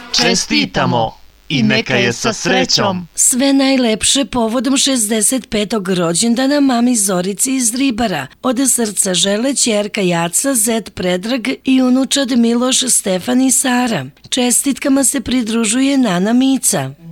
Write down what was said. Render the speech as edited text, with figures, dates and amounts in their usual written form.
Čestitamo i neka je sa srećom. Sve najlepše povodom 65. rođendana mami Zorici iz Ribara. Od srca žele ćerka Jaca, zet Predrag i unučad Miloš, Stefan i Sara. Čestitkama se pridružuje Nana Mica.